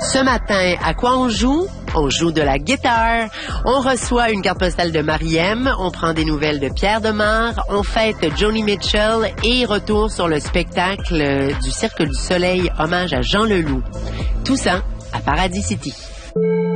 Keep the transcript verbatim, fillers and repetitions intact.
Ce matin, à quoi on joue? On joue de la guitare, on reçoit une carte postale de Marie-M, on prend des nouvelles de Pierre Demar, on fête Joni Mitchell et retour sur le spectacle du Cirque du Soleil, hommage à Jean Leloup. Tout ça à Paradis City.